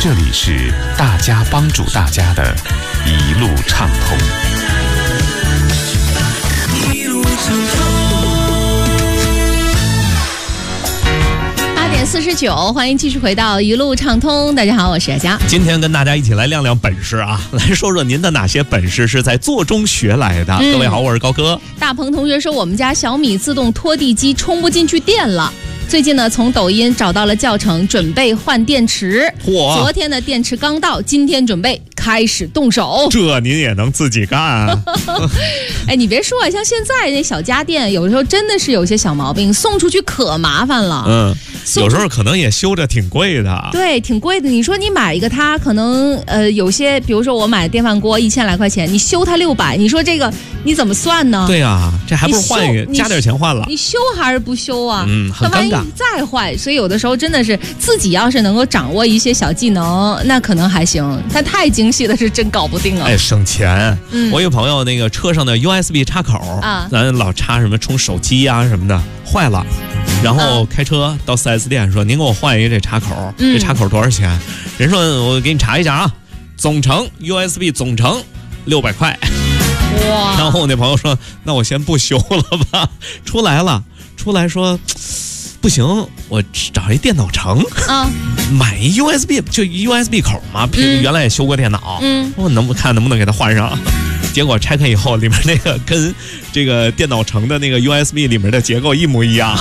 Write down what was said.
这里是大家帮助大家的一路畅通。 一路畅通。 8点49，欢迎继续回到一路畅通。大家好，我是雅佳。 今天跟大家一起来亮亮本事啊，来说说您的哪些本事是在做中学来的。各位好，我是高科。 大鹏同学说，我们家小米自动拖地机充不进去电了。最近呢，从抖音找到了教程，准备换电池。昨天的电池刚到，今天准备开始动手。 这您也能自己干啊？ 哎，你别说啊，像现在那小家电，有时候真的是有些小毛病，送出去可麻烦了。 有时候可能也修着挺贵的。 对，挺贵的。你说你买一个它，可能有些，比如说我买电饭锅1000来块钱，你修它600，你说这个你怎么算呢？ 对啊，这还不如换一个，加点钱换了。 你修还是不修啊？ 很尴尬。 再坏，所以有的时候真的是自己要是能够掌握一些小技能，那可能还行。但太精细的是真搞不定了。 哎，省钱。我有朋友那个车上的 USB 插口啊， 咱老插什么充手机啊什么的，坏了。然后开车到 4S 店说：“您给我换一个这插口，这插口多少钱？”人说：“我给你查一下啊，总成 USB 总成600块。” 哇！ 然后我那朋友说：“那我先不修了吧。”出来说。不行，我找一电脑城买一 USB 就 USB 口嘛，原来也修过电脑，我能不能给它换上？结果拆开以后，里面那个跟这个电脑城的那个 USB 里面的结构一模一样。